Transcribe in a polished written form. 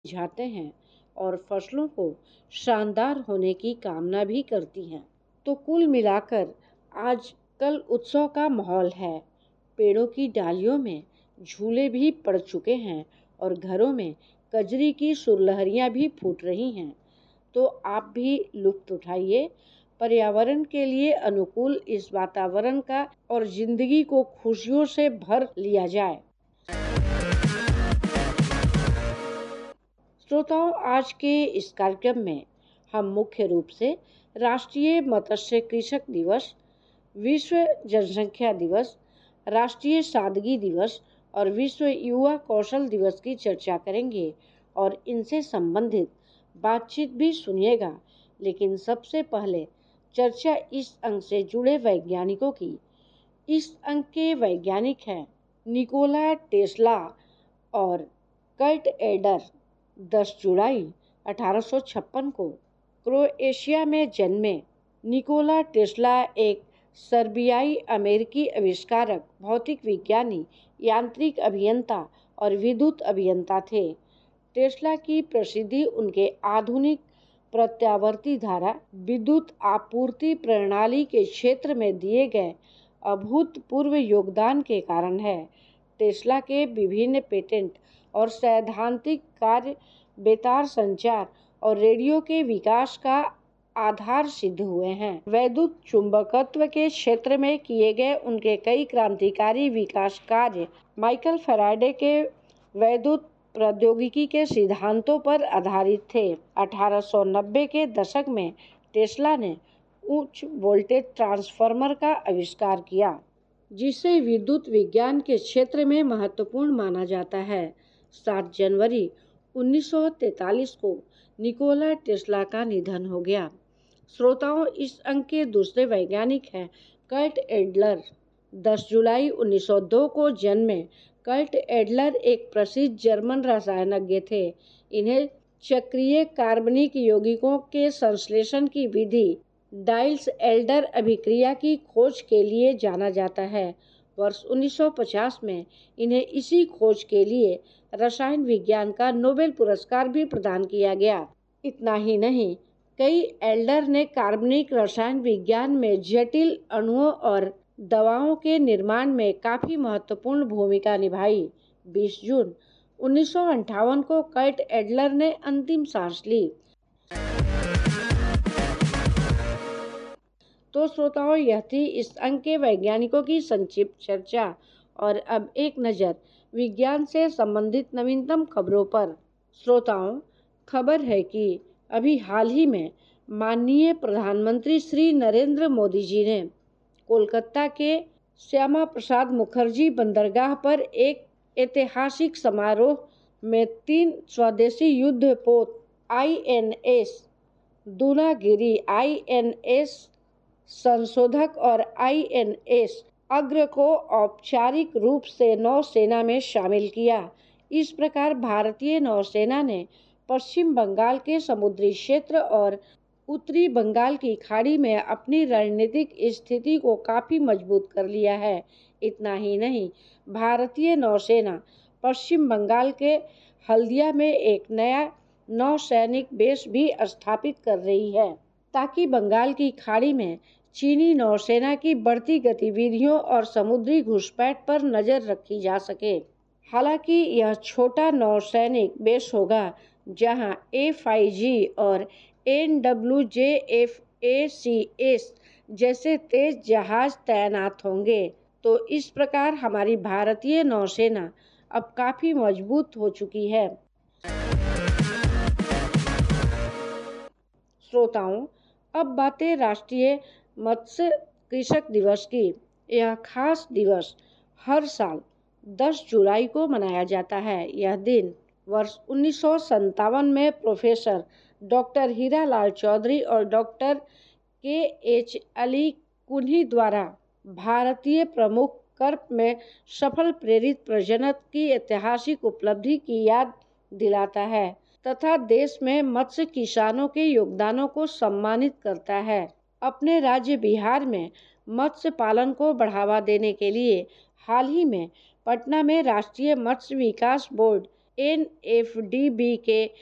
जाते हैं और फसलों को शानदार होने की कामना भी करती हैं। तो कुल मिलाकर आज कल उत्सव का माहौल है। पेड़ों की डालियों में झूले भी पड़ चुके हैं और घरों में कजरी की सुरलहरियां भी फूट रही हैं। तो आप भी लुत्फ उठाइए पर्यावरण के लिए अनुकूल इस वातावरण का और जिंदगी को खुशियों से भर लिया जाए। श्रोताओं, आज के इस कार्यक्रम में हम मुख्य रूप से राष्ट्रीय मत्स्य कृषक दिवस, विश्व जनसंख्या दिवस, राष्ट्रीय सादगी दिवस और विश्व युवा कौशल दिवस की चर्चा करेंगे और इनसे संबंधित बातचीत भी सुनिएगा। लेकिन सबसे पहले चर्चा इस अंक से जुड़े वैज्ञानिकों की। इस अंक के वैज्ञानिक हैं निकोला टेस्ला और कर्ट एडलर। 10 जुलाई 1856 को क्रोएशिया में जन्मे निकोला टेस्ला एक सर्बियाई अमेरिकी आविष्कारक, भौतिक विज्ञानी, यांत्रिक अभियंता और विद्युत अभियंता थे। टेस्ला की प्रसिद्धि उनके आधुनिक प्रत्यावर्ती धारा विद्युत आपूर्ति प्रणाली के क्षेत्र में दिए गए अभूतपूर्व योगदान के कारण है। टेस्ला के विभिन्न पेटेंट और सैद्धांतिक कार्य बेतार संचार और रेडियो के विकास का आधार सिद्ध हुए हैं। वैद्युत चुंबकत्व के क्षेत्र में किए गए उनके कई क्रांतिकारी विकास कार्य माइकल फैराडे के वैद्युत प्रौद्योगिकी के सिद्धांतों पर आधारित थे। 1890 के दशक में टेस्ला ने उच्च वोल्टेज ट्रांसफार्मर का आविष्कार किया, जिसे विद्युत विज्ञान के क्षेत्र में महत्वपूर्ण माना जाता है। 7 जनवरी 1943 को निकोला टेस्ला का निधन हो गया। श्रोताओं, इस अंक के दूसरे वैज्ञानिक हैं कर्ट एडलर। 10 जुलाई 1902 को जन्मे कर्ट एडलर एक प्रसिद्ध जर्मन रसायनज्ञ थे। इन्हें चक्रीय कार्बनिक यौगिकों के संश्लेषण की विधि डाइल्स-एल्डर अभिक्रिया की खोज के लिए जाना जाता है। वर्ष 1950 में इन्हें इसी खोज के लिए रसायन विज्ञान का नोबेल पुरस्कार भी प्रदान किया गया। इतना ही नहीं, कई एल्डर ने कार्बनिक रसायन विज्ञान में जटिल अणुओं और दवाओं के निर्माण में काफी महत्वपूर्ण भूमिका निभाई। 20 जून 1958 को कर्ट एडलर ने अंतिम सांस ली। तो श्रोताओं, यह थी इस अंक के वैज्ञानिकों की संक्षिप्त चर्चा। और अब एक नज़र विज्ञान से संबंधित नवीनतम खबरों पर। श्रोताओं, खबर है कि अभी हाल ही में माननीय प्रधानमंत्री श्री नरेंद्र मोदी जी ने कोलकाता के श्यामा प्रसाद मुखर्जी बंदरगाह पर एक ऐतिहासिक समारोह में 3 स्वदेशी युद्धपोत INS दूनागिरी, INS संशोधक और INS अग्र को औपचारिक रूप से नौसेना में शामिल किया। इस प्रकार भारतीय नौसेना ने पश्चिम बंगाल के समुद्री क्षेत्र और उत्तरी बंगाल की खाड़ी में अपनी रणनीतिक स्थिति को काफी मजबूत कर लिया है। इतना ही नहीं, भारतीय नौसेना पश्चिम बंगाल के हल्दिया में एक नया नौसैनिक बेस भी स्थापित कर रही है, ताकि बंगाल की खाड़ी में चीनी नौसेना की बढ़ती गतिविधियों और समुद्री घुसपैठ पर नजर रखी जा सके। हालांकि यह छोटा नौसैनिक बेस होगा, जहां A5G और NWJFACS जैसे तेज जहाज तैनात होंगे। तो इस प्रकार हमारी भारतीय नौसेना अब काफी मजबूत हो चुकी है। श्रोताओं, अब बातें राष्ट्रीय मत्स्य कृषक दिवस की। यह खास दिवस हर साल 10 जुलाई को मनाया जाता है। यह दिन वर्ष 1957 में प्रोफेसर डॉक्टर हीरालाल चौधरी और डॉक्टर KH अली कुन्ही द्वारा भारतीय प्रमुख कर्प में सफल प्रेरित प्रजनन की ऐतिहासिक उपलब्धि की याद दिलाता है तथा देश में मत्स्य किसानों के योगदानों को सम्मानित करता है। अपने राज्य बिहार में मत्स्य पालन को बढ़ावा देने के लिए हाल ही में पटना में राष्ट्रीय मत्स्य विकास बोर्ड NFDB के